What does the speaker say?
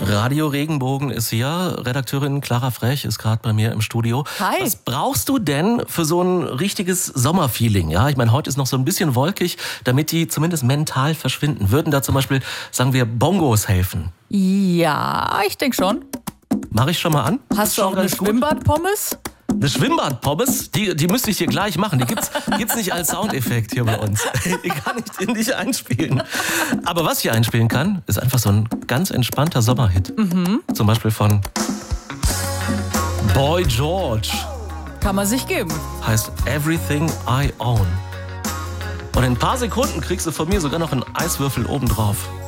Radio Regenbogen ist hier. Redakteurin Clara Frech ist gerade bei mir im Studio. Hi. Was brauchst du denn für so ein richtiges Sommerfeeling? Ja, ich meine, heute ist noch so ein bisschen wolkig, damit die zumindest mental verschwinden. Würden da zum Beispiel, sagen wir, Bongos helfen? Ja, ich denke schon. Mach ich schon mal an? Hast du auch eine Schwimmbadpommes? Eine Schwimmbadpommes? Die müsste ich dir gleich machen. Die gibt's nicht als Soundeffekt hier bei uns. Die kann ich dir nicht einspielen. Aber was ich einspielen kann, ist einfach so ein ganz entspannter Sommerhit. Zum Beispiel von Boy George. Kann man sich geben. Heißt Everything I Own. Und in ein paar Sekunden kriegst du von mir sogar noch einen Eiswürfel obendrauf.